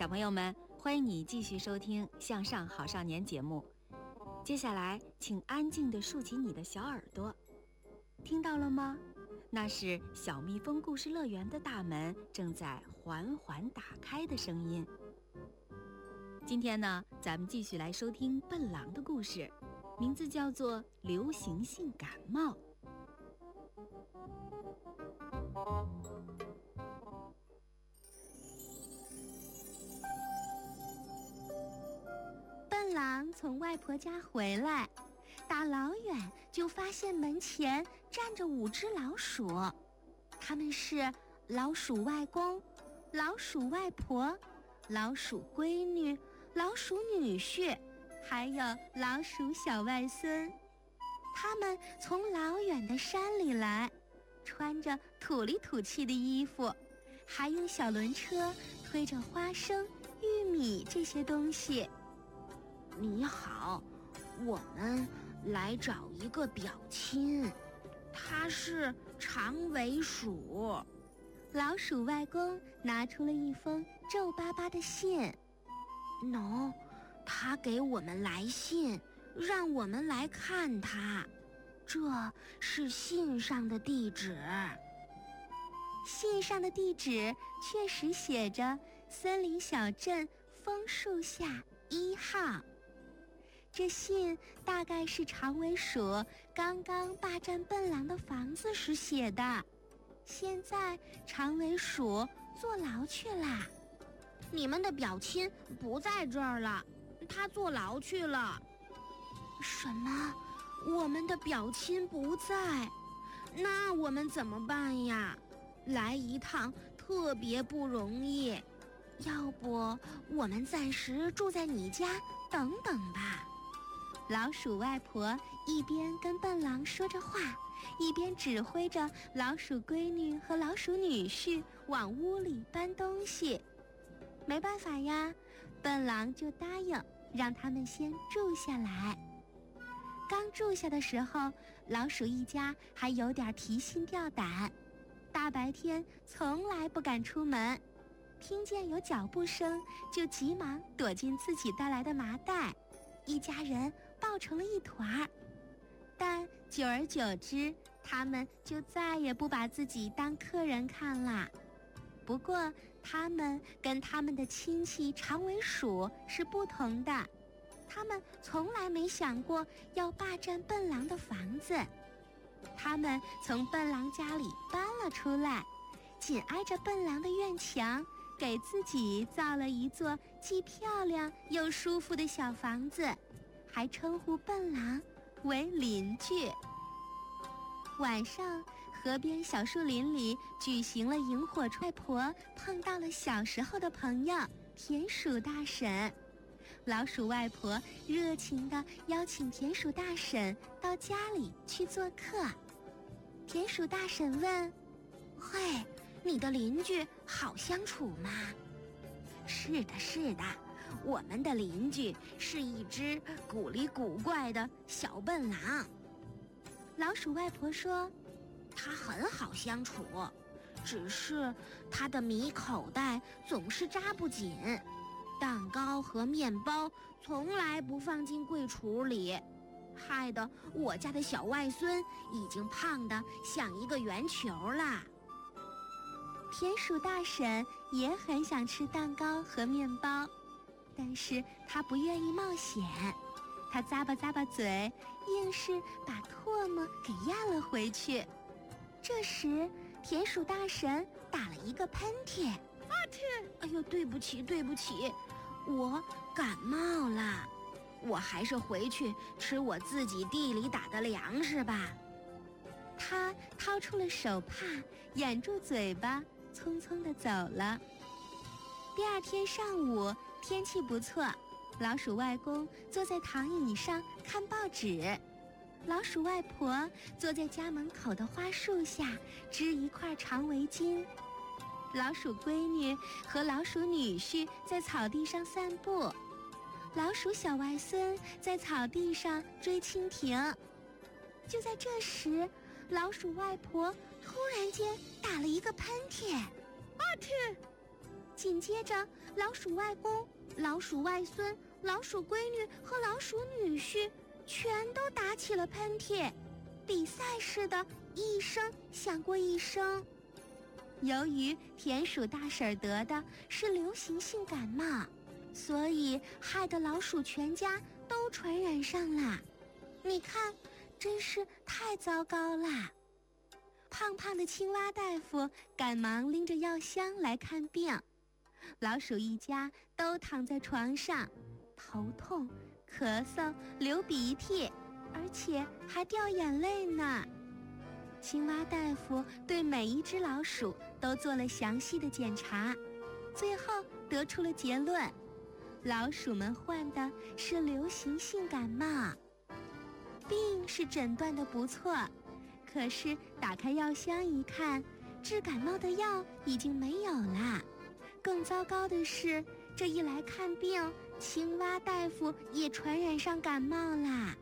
小朋友们，欢迎你继续收听《向上好少年》节目。接下来，请安静地竖起你的小耳朵，听到了吗？那是小蜜蜂故事乐园的大门正在缓缓打开的声音。今天呢，咱们继续来收听笨狼的故事，名字叫做《流行性感冒》。 笨狼从外婆家回来，大老远就发现门前站着5只老鼠，它们是老鼠外公、老鼠外婆、老鼠闺女、老鼠女婿，还有老鼠小外孙。他们从老远的山里来，穿着土里土气的衣服，还用小轮车推着花生、玉米这些东西。 你好，我们来找一个表亲，他是长尾鼠。 老鼠外公拿出了一封皱巴巴的信。 喏，他给我们来信，让我们来看他。这是信上的地址。 信上的地址确实写着森林小镇枫树下1号。这信大概是长尾鼠刚刚霸占笨狼的房子时写的，现在长尾鼠坐牢去啦。 你们的表亲不在这儿了，他坐牢去了。什么？我们的表亲不在？那我们怎么办呀？来一趟特别不容易，要不我们暂时住在你家等等吧。 老鼠外婆一边跟笨狼说着话，一边指挥着老鼠闺女和老鼠女婿往屋里搬东西。没办法呀，笨狼就答应让他们先住下来。刚住下的时候，老鼠一家还有点提心吊胆，大白天从来不敢出门，听见有脚步声就急忙躲进自己带来的麻袋，一家人抱成了一团儿。但久而久之，他们就再也不把自己当客人看啦。不过他们跟他们的亲戚长尾鼠是不同的，他们从来没想过要霸占笨狼的房子。他们从笨狼家里搬了出来，紧挨着笨狼的院墙，给自己造了一座既漂亮又舒服的小房子，还称呼笨狼为邻居。晚上，河边小树林里举行了萤火虫。外婆碰到了小时候的朋友田鼠大婶，老鼠外婆热情地邀请田鼠大婶到家里去做客。田鼠大婶问： 嘿，你的邻居好相处吗？是的，是的，我们的邻居是一只古里古怪的小笨狼。 老鼠外婆说： 他很好相处，只是他的米口袋总是扎不紧，蛋糕和面包从来不放进柜橱里，害得我家的小外孙已经胖得像一个圆球啦。 田鼠大婶也很想吃蛋糕和面包，但是她不愿意冒险，她咂巴咂巴嘴，硬是把唾沫给咽了回去。这时田鼠大婶打了一个喷嚏。 哎呦，对不起，我感冒了，我还是回去吃我自己地里打的粮食吧。 他掏出了手帕，掩住嘴巴，匆匆地走了。第二天上午，天气不错，老鼠外公坐在躺椅上看报纸，老鼠外婆坐在家门口的花树下织一块长围巾，老鼠闺女和老鼠女婿在草地上散步，老鼠小外孙在草地上追蜻蜓。就在这时，老鼠外婆突然间打了一个喷嚏， 紧接着，老鼠外公、老鼠外孙、老鼠闺女和老鼠女婿全都打起了喷嚏，比赛似的，一声响过一声。由于田鼠大婶得的是流行性感冒，所以害得老鼠全家都传染上了。你看，真是太糟糕啦！胖胖的青蛙大夫赶忙拎着药箱来看病，老鼠一家都躺在床上，头痛、咳嗽、流鼻涕，而且还掉眼泪呢。青蛙大夫对每一只老鼠都做了详细的检查，最后得出了结论：老鼠们患的是流行性感冒。病是诊断得不错，可是打开药箱一看，治感冒的药已经没有了。更糟糕的是，这一来看病，青蛙大夫也传染上感冒啦！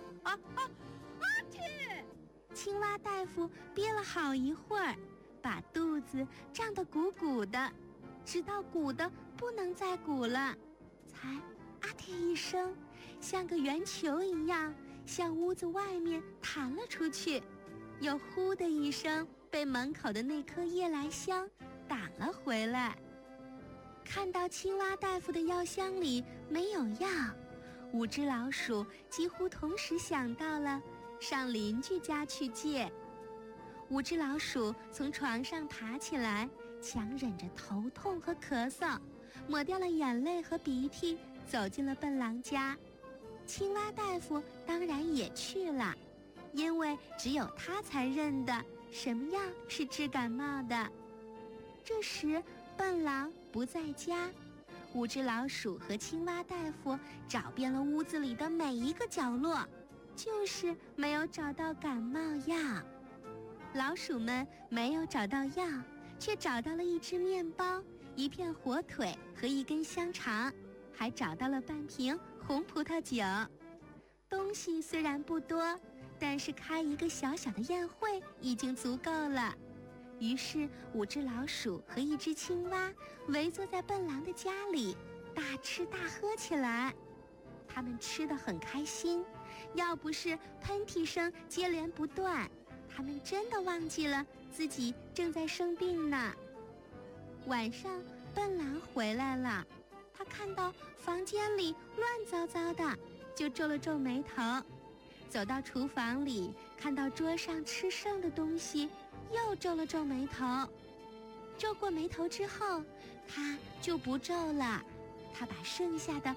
青蛙大夫憋了好一会儿，把肚子胀得鼓鼓的，直到鼓得不能再鼓了，才啊嚏一声，像个圆球一样向屋子外面弹了出去，又呼的一声被门口的那棵夜来香挡了回来。看到青蛙大夫的药箱里没有药，5只老鼠几乎同时想到了上邻居家去借。5只老鼠从床上爬起来，强忍着头痛和咳嗽，抹掉了眼泪和鼻涕，走进了笨狼家。青蛙大夫当然也去了，因为只有他才认得什么药是治感冒的。这时笨狼不在家，5只老鼠和青蛙大夫找遍了屋子里的每一个角落，就是没有找到感冒药。老鼠们没有找到药，却找到了一只面包、一片火腿和一根香肠，还找到了半瓶红葡萄酒。东西虽然不多，但是开一个小小的宴会已经足够了。于是5只老鼠和1只青蛙围坐在笨狼的家里，大吃大喝起来。他们吃得很开心，要不是喷嚏声接连不断，他们真的忘记了自己正在生病呢。晚上笨狼回来了，他看到房间里乱糟糟的，就皱了皱眉头，走到厨房里，看到桌上吃剩的东西，又皱了皱眉头。皱过眉头之后，他就不皱了，他把剩下的